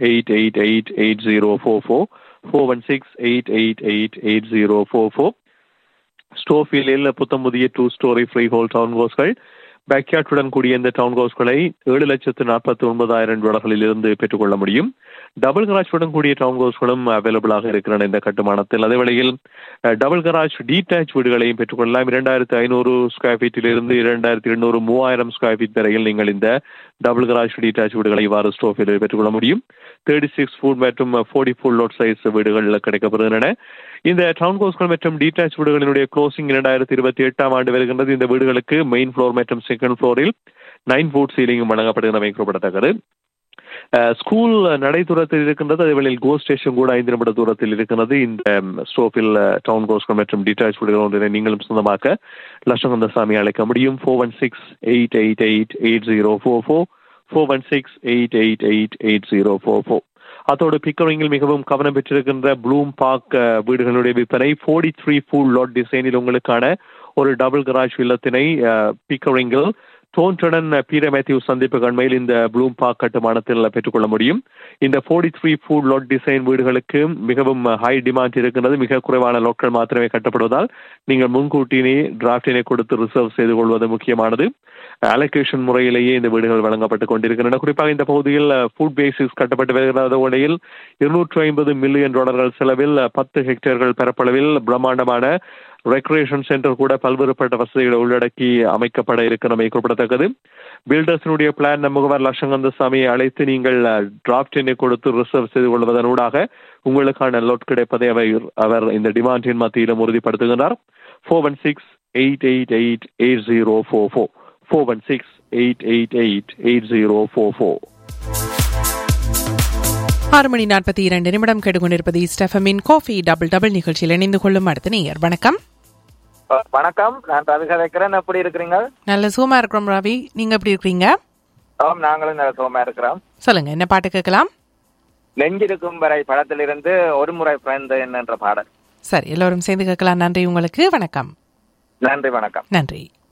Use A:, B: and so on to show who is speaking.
A: 416-888-8044, 416-888-8044. ஸ்டோஃபீல்டில் புத்தம் புதிய 2-story free whole down ஹவுஸ்கள் பேக்யார்டுடன் கூடிய இந்த டவுன் ஹவுஸ்களை $7,49,000 இருந்து பெற்றுக்கொள்ள முடியும். டபுள் கராஜுடன் கூடிய டவுன் ஹவுஸ்களும் அவைலபிளாக இருக்கிறன இந்த கட்டுமானத்தில். அதே வேளையில் டபுள் கராஜ் டீடாச் வீடுகளையும் பெற்றுக்கொள்ளலாம். 2,500 ஸ்கொயர் ஃபீட்டிலிருந்து 2,800 3,000 ஸ்கொயர் ஃபீட் வரையில் நீங்கள் இந்த டபுள் கராஜ் டீடாச் வீடுகளை இவ்வாறு ஸ்டோஃபீல்டில் பெற்றுக்கொள்ள முடியும். 36 ஃபுட் மற்றும் 40 ஃபுல் லோட் சைஸ் வீடுகள் கிடைக்கப்படுகின்றன. இந்த டவுன் ஹவுஸ்கள் மற்றும் டீடாச் வீடுகளினுடைய க்ளோசிங் 2028 வருகின்றது. இந்த வீடுகளுக்கு மெயின் ஃப்ளோர் மற்றும் செகண்ட் ஃப்ளோரில் 9 ஃபுட் சீலிங்கும் வழங்கப்படுகின்றமை குறிப்பிடத்தக்கது. ஸ்கூல் நடை தூரத்தில் இருக்கின்றது. அதேவேளையில் கோ ஸ்டேஷன் கூட 5 நிமிட தூரத்தில் இருக்கிறது. இந்த ஸ்டோஃபில் டவுன் ஹவுஸ்கள் மற்றும் டீடாச் வீடுகள் ஒன்றினை நீங்களும் சொந்தமாக்க லட்சங்கந்தசாமி அழைக்க முடியும். 416-888-8044, 416-888-8044. அதோடு பிக்கரிங்கில் மிகவும் கவனம் பெற்றிருக்கின்ற ப்ளூம் பார்க் வீடுகளுடைய விற்பனை 43 ஃபுல் லாட் டிசைனில் உங்களுக்கான ஒரு டபுள் கராஜ் இல்லத்தினை பிக்கரிங்கில் தோன்றடன் பீர மேத்யூ சந்திப்பு கண்மையில் இந்த ப்ளூம் பார்க் கட்டுமானத்தில் பெற்றுக்கொள்ள முடியும். இந்த 43 ஃபுட் லாட் டிசைன் வீடுகளுக்கு மிகவும் ஹை டிமாண்ட் இருக்கின்றது. மிக குறைவான லோட்கள் மாத்திரமே கட்டப்படுவதால் நீங்கள் முன்கூட்டியே டிராஃப்டினை கொடுத்து ரிசர்வ் செய்து கொள்வது முக்கியமானது. அலோகேஷன் முறையிலேயே இந்த வீடுகள் வழங்கப்பட்டுக் கொண்டிருக்கின்றன. குறிப்பாக இந்த பகுதியில் ஃபுட் பேசிஸ் கட்டப்பட்டு வருகிற வகையில் $250 மில்லியன் செலவில் 10 ஹெக்டேர்கள் பரப்பளவில் பிரம்மாண்டமான ரெக்ரியேஷன் சென்டர் கூட பல்வேறுபட்ட வசதிகளை உள்ளடக்கி அமைக்கப்பட இருக்கிறமை குறிப்பிடத்தக்கது. பில்டர்ஸினுடைய பிளான் முகவர் லட்சங்கந்தசாமியை அழைத்து நீங்கள் டிராப்டினை கொடுத்து ரிசர்வ் செய்து கொள்வதனூடாக உங்களுக்கான லோட் கிடைப்பதை அவர் இந்த டிமாண்டின் மத்தியிலும் உறுதிப்படுத்துகிறார். 416-888-8044, 416-888-8044.
B: 6:42 கேட்டுக்கொண்டிருப்பது ஸ்டெஃபமின் காஃபி டபுள் டபுள் நிகழ்ச்சியில் இணைந்து கொள்ளும் அடுத்த நேயர். வணக்கம்.
C: வணக்கம், நான் ரவி கதைக்கிறேன். எப்படி இருக்கிறீங்க?
B: நல்ல சுகமா இருக்கிறோம் ரவி, நீங்க எப்படி இருக்கீங்க?
C: நாங்களும் நல்ல சுகமா இருக்கிறோம்.
B: சொல்லுங்க, என்ன பாட்டு கேட்கலாம்?
C: நெஞ்சிருக்கும் வரை படத்திலிருந்து ஒரு முறை பிறந்தேன் என்ற பாடல்.
B: சரி, எல்லோரும் சேர்ந்து கேட்கலாம். நன்றி உங்களுக்கு. வணக்கம்.
C: நன்றி, வணக்கம்.
B: நன்றி.